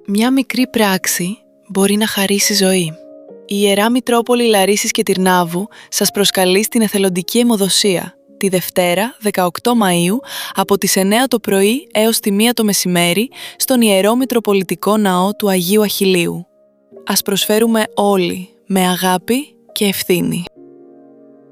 Μια μικρή πράξη μπορεί να χαρίσει ζωή. Η Ιερά Μητρόπολη Λαρίσης και Τυρνάβου σας προσκαλεί στην εθελοντική αιμοδοσία τη Δευτέρα, 18 Μαΐου, από τις 9 το πρωί έως τη 1 το μεσημέρι, στον Ιερό Μητροπολιτικό Ναό του Αγίου Αχιλλείου. Ας προσφέρουμε όλοι με αγάπη και ευθύνη.